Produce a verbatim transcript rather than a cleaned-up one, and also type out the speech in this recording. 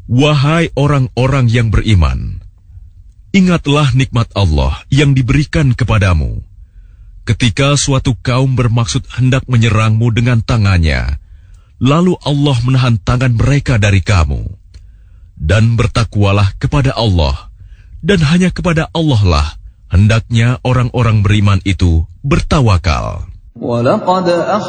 Wahai orang-orang yang beriman, ingatlah nikmat Allah yang diberikan kepadamu. Ketika suatu kaum bermaksud hendak menyerangmu dengan tangannya, lalu Allah menahan tangan mereka dari kamu. Dan bertakwalah kepada Allah, dan hanya kepada Allah lah hendaknya orang-orang beriman itu bertawakal. وَلَقَدْ